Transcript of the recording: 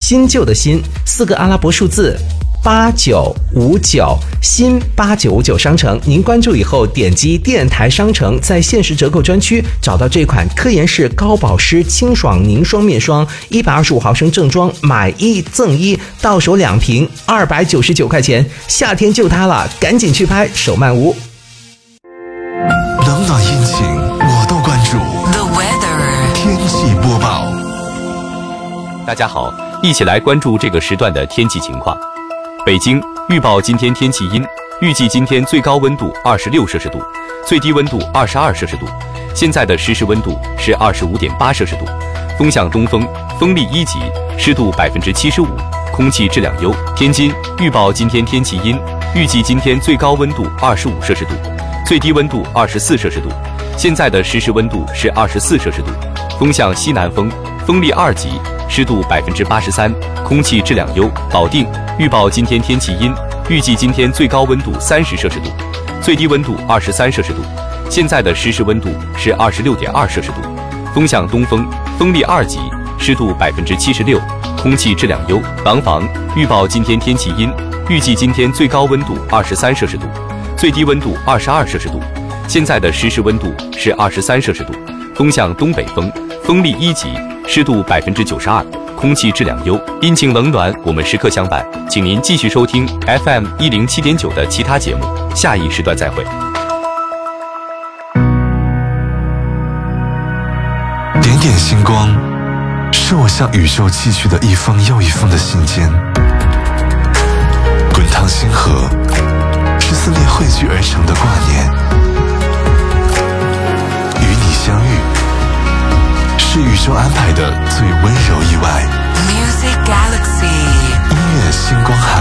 新旧的新，4个阿拉伯数字8959，新8959商城，您关注以后点击电台商城，在限时折扣专区找到这款科颜氏高保湿清爽凝霜面霜，125毫升正装，买1赠1，到手2瓶，299块钱，夏天就它了，赶紧去拍，手慢无。 冷暖阴晴我都关注。 The weather 天气播报。 大家好，一起来关注这个时段的天气情况。北京预报今天天气阴，预计今天最高温度26摄氏度，最低温度22摄氏度。现在的实时温度是25.8摄氏度，风向东风，风力1级，湿度75%，空气质量优。天津预报今天天气阴，预计今天最高温度25摄氏度，最低温度24摄氏度。现在的实时温度是24摄氏度，风向西南风，风力2级，湿度83%，空气质量优。保定预报今天天气阴，预计今天最高温度30摄氏度，最低温度23摄氏度。现在的实时温度是26.2摄氏度，风向东风，风力2级，湿度76%，空气质量优。廊坊预报今天天气阴，预计今天最高温度23摄氏度，最低温度22摄氏度。现在的实时温度是23摄氏度，风向东北风，风力1级，湿度92%，空气质量优。阴晴冷暖，我们时刻相伴，请您继续收听 FM 107.9的其他节目，下一时段再会。 点点星光，是我向宇宙寄去的一封又一封的信笺。滚烫星河，是思念汇聚而成的挂念。与你相遇，是宇宙安排的最温柔意外。 Music Galaxy 音乐星光海。